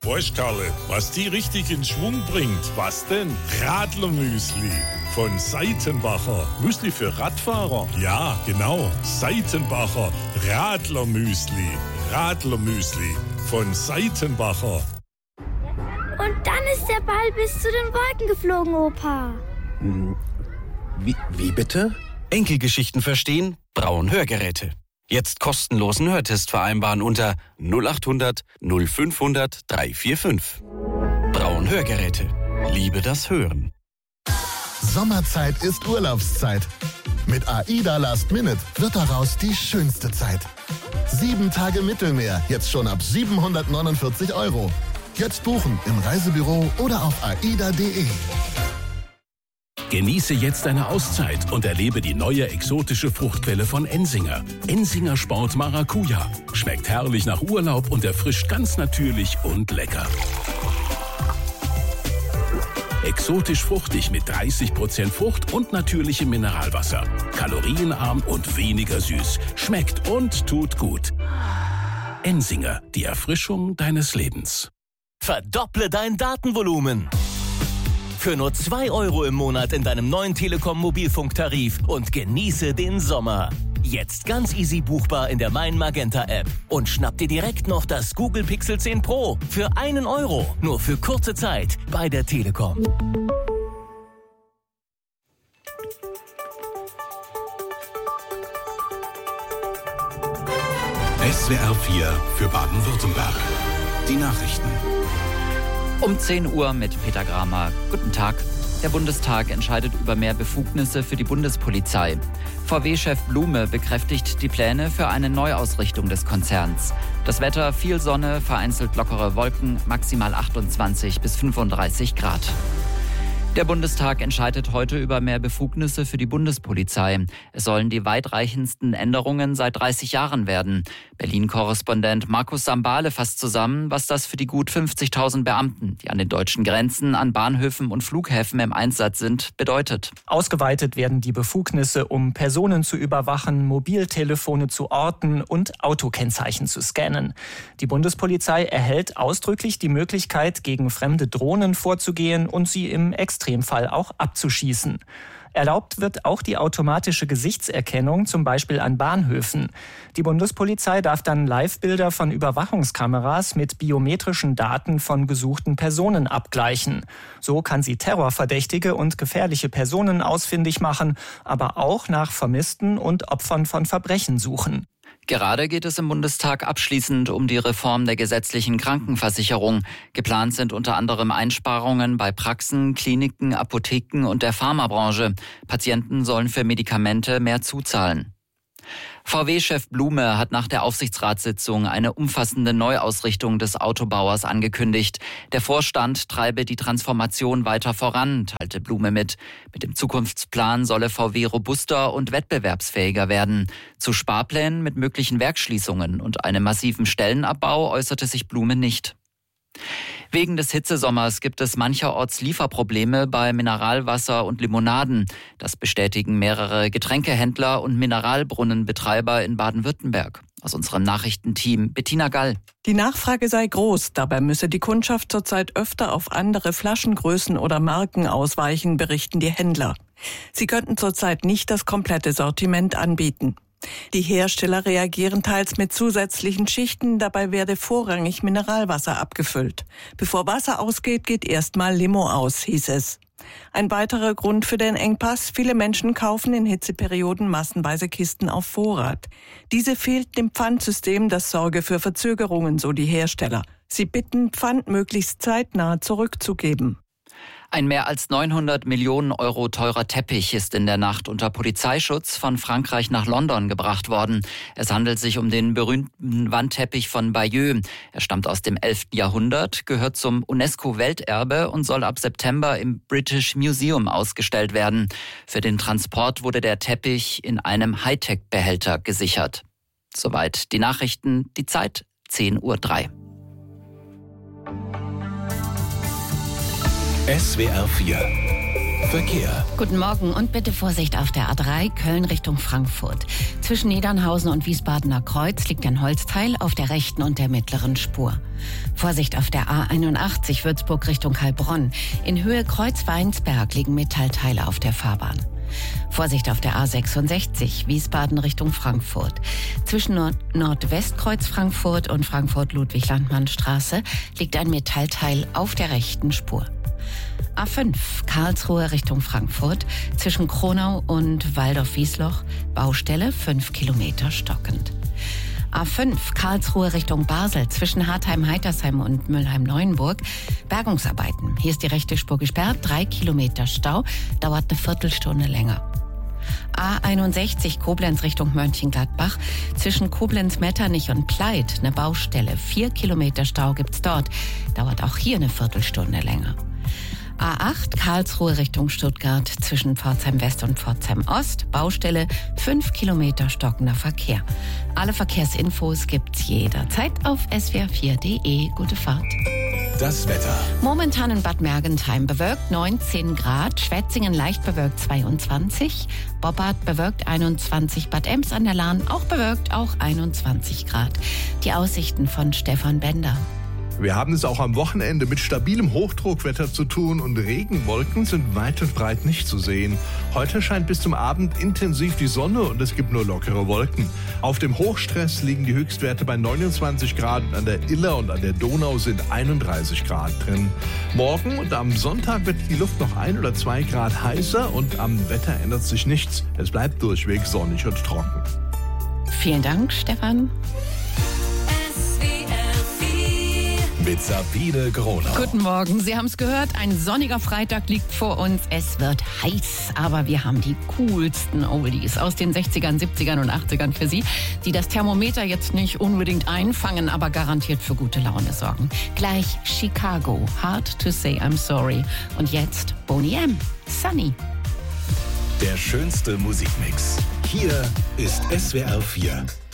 Weißt Karle, was die richtig in Schwung bringt? Was denn? Radlermüsli von Seitenbacher. Müsli für Radfahrer? Ja, genau. Seitenbacher Radlermüsli. Radlermüsli von Seitenbacher. Und dann ist der Ball bis zu den Wolken geflogen, Opa. Wie bitte? Enkelgeschichten verstehen? Braun Hörgeräte. Jetzt kostenlosen Hörtest vereinbaren unter 0800 0500 345. Braun Hörgeräte. Liebe das Hören. Sommerzeit ist Urlaubszeit. Mit AIDA Last Minute wird daraus die schönste Zeit. 7 Tage Mittelmeer, jetzt schon ab 749 €. Jetzt buchen im Reisebüro oder auf aida.de. Genieße jetzt eine Auszeit und erlebe die neue exotische Fruchtquelle von Ensinger. Ensinger Sport Maracuja. Schmeckt herrlich nach Urlaub und erfrischt ganz natürlich und lecker. Exotisch fruchtig mit 30% Frucht und natürlichem Mineralwasser. Kalorienarm und weniger süß. Schmeckt und tut gut. Ensinger, die Erfrischung deines Lebens. Verdopple dein Datenvolumen. Für nur 2 € im Monat in deinem neuen Telekom-Mobilfunktarif und genieße den Sommer. Jetzt ganz easy buchbar in der Mein Magenta App. Und schnapp dir direkt noch das Google Pixel 10 Pro für 1 €. Nur für kurze Zeit bei der Telekom. SWR 4 für Baden-Württemberg. Die Nachrichten. Um 10 Uhr mit Peter Gramer. Guten Tag. Der Bundestag entscheidet über mehr Befugnisse für die Bundespolizei. VW-Chef Blume bekräftigt die Pläne für eine Neuausrichtung des Konzerns. Das Wetter: viel Sonne, vereinzelt lockere Wolken, maximal 28 bis 35 Grad. Der Bundestag entscheidet heute über mehr Befugnisse für die Bundespolizei. Es sollen die weitreichendsten Änderungen seit 30 Jahren werden. Berlin-Korrespondent Markus Sambale fasst zusammen, was das für die gut 50.000 Beamten, die an den deutschen Grenzen, an Bahnhöfen und Flughäfen im Einsatz sind, bedeutet. Ausgeweitet werden die Befugnisse, um Personen zu überwachen, Mobiltelefone zu orten und Autokennzeichen zu scannen. Die Bundespolizei erhält ausdrücklich die Möglichkeit, gegen fremde Drohnen vorzugehen und sie im Extremfall auch abzuschießen. Erlaubt wird auch die automatische Gesichtserkennung, zum Beispiel an Bahnhöfen. Die Bundespolizei darf dann Live-Bilder von Überwachungskameras mit biometrischen Daten von gesuchten Personen abgleichen. So kann sie Terrorverdächtige und gefährliche Personen ausfindig machen, aber auch nach Vermissten und Opfern von Verbrechen suchen. Gerade geht es im Bundestag abschließend um die Reform der gesetzlichen Krankenversicherung. Geplant sind unter anderem Einsparungen bei Praxen, Kliniken, Apotheken und der Pharmabranche. Patienten sollen für Medikamente mehr zuzahlen. VW-Chef Blume hat nach der Aufsichtsratssitzung eine umfassende Neuausrichtung des Autobauers angekündigt. Der Vorstand treibe die Transformation weiter voran, teilte Blume mit. Mit dem Zukunftsplan solle VW robuster und wettbewerbsfähiger werden. Zu Sparplänen mit möglichen Werksschließungen und einem massiven Stellenabbau äußerte sich Blume nicht. Wegen des Hitzesommers gibt es mancherorts Lieferprobleme bei Mineralwasser und Limonaden. Das bestätigen mehrere Getränkehändler und Mineralbrunnenbetreiber in Baden-Württemberg. Aus unserem Nachrichtenteam Bettina Gall. Die Nachfrage sei groß, dabei müsse die Kundschaft zurzeit öfter auf andere Flaschengrößen oder Marken ausweichen, berichten die Händler. Sie könnten zurzeit nicht das komplette Sortiment anbieten. Die Hersteller reagieren teils mit zusätzlichen Schichten, dabei werde vorrangig Mineralwasser abgefüllt. Bevor Wasser ausgeht, geht erstmal Limo aus, hieß es. Ein weiterer Grund für den Engpass: viele Menschen kaufen in Hitzeperioden massenweise Kisten auf Vorrat. Diese fehlten im Pfandsystem, das sorge für Verzögerungen, so die Hersteller. Sie bitten, Pfand möglichst zeitnah zurückzugeben. Ein mehr als 900 Millionen € teurer Teppich ist in der Nacht unter Polizeischutz von Frankreich nach London gebracht worden. Es handelt sich um den berühmten Wandteppich von Bayeux. Er stammt aus dem 11. Jahrhundert, gehört zum UNESCO-Welterbe und soll ab September im British Museum ausgestellt werden. Für den Transport wurde der Teppich in einem Hightech-Behälter gesichert. Soweit die Nachrichten, die Zeit 10:03 Uhr. SWR 4 Verkehr. Guten Morgen und bitte Vorsicht auf der A3 Köln Richtung Frankfurt. Zwischen Niedernhausen und Wiesbadener Kreuz liegt ein Holzteil auf der rechten und der mittleren Spur. Vorsicht auf der A81 Würzburg Richtung Heilbronn. In Höhe Kreuz-Weinsberg liegen Metallteile auf der Fahrbahn. Vorsicht auf der A66 Wiesbaden Richtung Frankfurt. Zwischen Nordwestkreuz Frankfurt und Frankfurt-Ludwig-Landmann-Straße liegt ein Metallteil auf der rechten Spur. A5 Karlsruhe Richtung Frankfurt. Zwischen Kronau und Waldorf-Wiesloch Baustelle 5 Kilometer stockend. A5 Karlsruhe Richtung Basel. Zwischen Hartheim-Heitersheim und Mülheim-Neuenburg Bergungsarbeiten. Hier ist die rechte Spur gesperrt. 3 Kilometer Stau. Dauert eine Viertelstunde länger. A61 Koblenz Richtung Mönchengladbach. Zwischen Koblenz-Metternich und Pleit eine Baustelle. 4 Kilometer Stau gibt's dort. Dauert auch hier eine Viertelstunde länger. A8 Karlsruhe Richtung Stuttgart. Zwischen Pforzheim West und Pforzheim Ost. Baustelle 5 Kilometer stockender Verkehr. Alle Verkehrsinfos gibt's jederzeit auf swr4.de. Gute Fahrt. Das Wetter. Momentan in Bad Mergentheim bewölkt 19 Grad, Schwetzingen leicht bewölkt 22, Boppard bewölkt 21, Bad Ems an der Lahn auch bewölkt, auch 21 Grad. Die Aussichten von Stefan Bender. Wir haben es auch am Wochenende mit stabilem Hochdruckwetter zu tun und Regenwolken sind weit und breit nicht zu sehen. Heute scheint bis zum Abend intensiv die Sonne und es gibt nur lockere Wolken. Auf dem Hochstress liegen die Höchstwerte bei 29 Grad und an der Iller und an der Donau sind 31 Grad drin. Morgen und am Sonntag wird die Luft noch 1 oder 2 Grad heißer und am Wetter ändert sich nichts. Es bleibt durchweg sonnig und trocken. Vielen Dank, Stefan. Mit Sabine Gronau. Guten Morgen, Sie haben es gehört, ein sonniger Freitag liegt vor uns. Es wird heiß, aber wir haben die coolsten Oldies aus den 60ern, 70ern und 80ern für Sie, die das Thermometer jetzt nicht unbedingt einfangen, aber garantiert für gute Laune sorgen. Gleich Chicago, Hard to Say I'm Sorry. Und jetzt Boney M, Sunny. Der schönste Musikmix. Hier ist SWR 4.